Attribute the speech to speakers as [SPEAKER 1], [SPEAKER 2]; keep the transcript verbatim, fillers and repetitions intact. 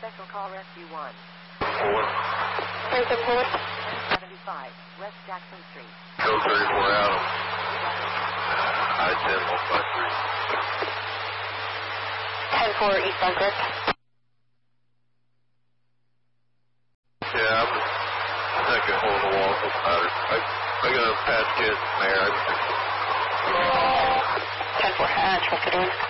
[SPEAKER 1] Special Call Rescue one.
[SPEAKER 2] four.
[SPEAKER 3] There's a four.
[SPEAKER 1] ten seventy-five, West Jackson Street.
[SPEAKER 2] Code thirty-four Adam. I ten one five three.
[SPEAKER 3] ten four eastbound, correct?
[SPEAKER 2] Yeah, I'm just thinking hole in the wall, doesn't matter. I, I got a patch kit in there. I can fix it.
[SPEAKER 3] ten four, uh, trust the door.